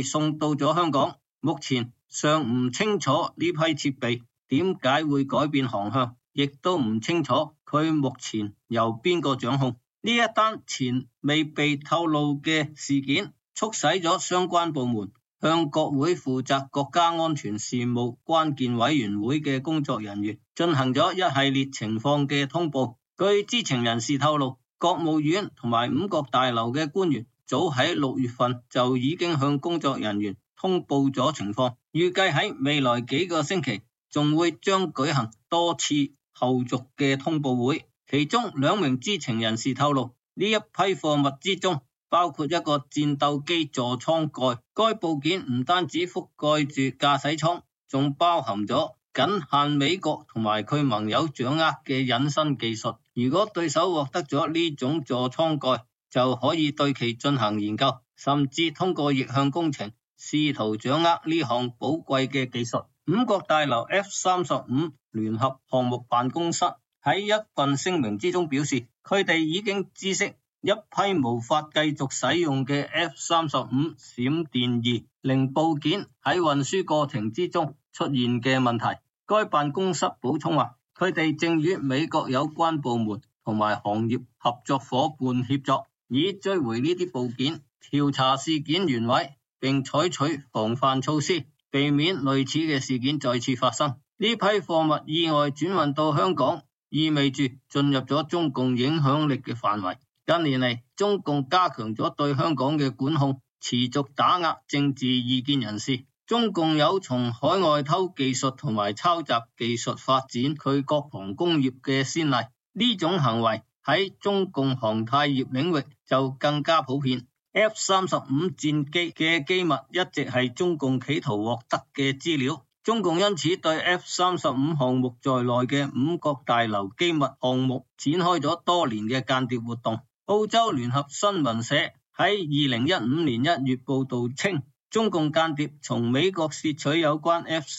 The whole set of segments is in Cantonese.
送到咗香港。目前尚唔清楚呢批設備點解會改變航向，亦都唔清楚佢目前由邊個掌控。呢一單前未被透露嘅事件，促使咗相關部門向國會負責國家安全事務關鍵委員會嘅工作人員進行咗一系列情況嘅通報。據知情人士透露，國務院同埋五角大樓嘅官員早喺6月份就已經向工作人員通報咗情況，預計喺未來幾個星期仲會將舉行多次後續嘅通報會。其中2名知情人士透露，呢一批貨物之中包括一個戰鬥機座艙蓋，該部件唔單止覆蓋住駕駛艙，仲包含咗僅限美國同埋佢盟友掌握嘅隱身技術。如果對手獲得咗呢種座艙蓋，就可以對其進行研究，甚至通過逆向工程試圖掌握呢項寶貴嘅技術。五角大樓 F-35 聯合項目辦公室喺一份聲明之中表示，佢哋已經知悉一批無法繼續使用嘅 F-35 閃電2零部件喺運輸過程之中出現嘅問題。該辦公室補充話，佢哋正與美國有關部門同埋行業合作夥伴協作，以追回呢啲部件，調查事件原委，並採取防範措施，避免類似嘅事件再次發生。呢批貨物意外轉運到香港，意味住進入咗中共影響力嘅範圍。近年嚟，中共加強咗對香港嘅管控，持續打壓政治異見人士。中共有從海外偷技術同埋抄襲技術發展佢國防工業嘅先例，呢種行為喺中共航太業領域就更加普遍。F-35 戰機嘅機密一直係中共企圖獲得嘅資料，中共因此對 F-35 項目在內嘅五角大樓機密項目展開咗多年嘅間諜活動。澳洲聯合新聞社喺2015年1月報道稱，中共間諜從美國竊取有關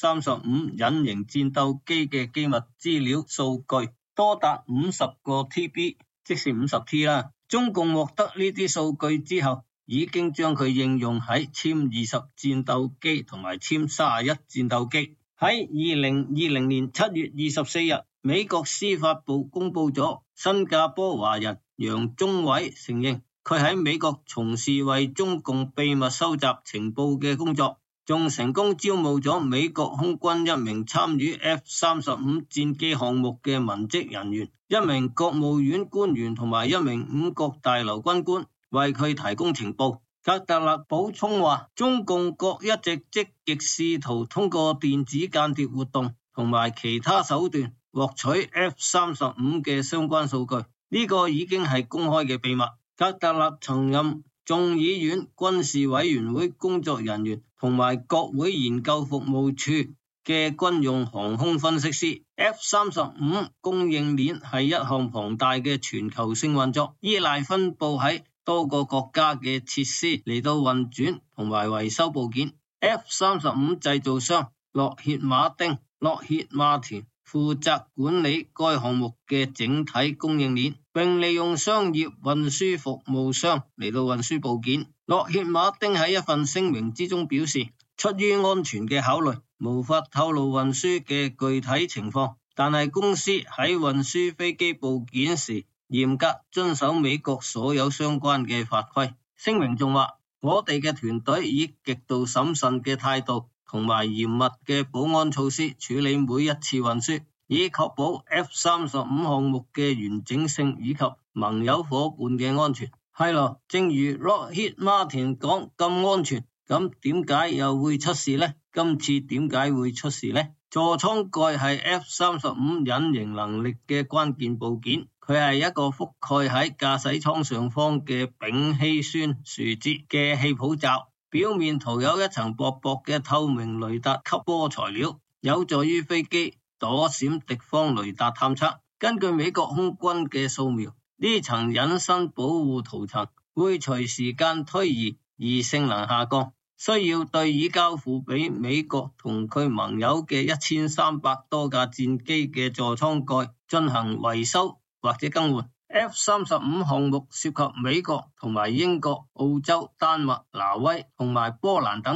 F-35 隱形戰鬥機嘅機密資料數據，多達50個 TB， 即是50 T 啦。中共獲得呢啲數據之後，已經將佢應用喺殲20戰鬥機同埋殲31戰鬥機。喺2020年7月24日，美國司法部公布咗新加坡華人楊宗緯承認佢喺美國從事為中共秘密收集情報嘅工作，仲成功招募咗美國空軍一名參與 F-35 戰機項目嘅文職人員，一名國務院官員同埋一名五角大樓軍官為佢提供情報。格特勒補充話，中共國一直積極試圖通過電子間諜活動同埋其他手段獲取 F-35 嘅相關數據，呢個已經係公開嘅秘密。格特勒曾任眾議院軍事委員會工作人員同埋國會研究服務處嘅軍用航空分析師。F-35 供應鏈係一項龐大嘅全球性運作，依賴分布喺多個國家嘅設施嚟到運轉同埋維修部件。F-35 製造商洛歇馬丁、洛歇馬田負責管理該項目嘅整體供應鏈，並利用商業運輸服務商嚟到運輸部件。洛歇馬丁喺一份聲明之中表示，出於安全嘅考慮，無法透露運輸嘅具體情況，但係公司喺運輸飛機部件時嚴格遵守美國所有相關嘅法規。聲明仲話，我哋嘅團隊以極度審慎嘅態度同埋嚴密嘅保安措施處理每一次運輸，以確保 F-35 項目嘅完整性以及盟友夥伴嘅安全。係咯，正如洛歇馬田講咁安全，咁點解又會出事呢？今次點解會出事呢？座艙蓋係 F-35 隱形能力嘅關鍵部件，佢係一個覆蓋喺駕駛艙上方嘅丙烯酸樹脂嘅氣泡罩，表面塗有一層薄薄嘅透明雷達吸波材料，有助於飛機躲閃敵方雷達探測。根據美國空軍嘅掃描，呢層隱身保護塗層會隨時間推移而性能下降，需要對已交付俾美國同佢盟友嘅1300多架戰機嘅座艙蓋進行維修或者更換。F-35 項目涉及美國同埋英國、澳洲、丹麥、挪威同埋波蘭等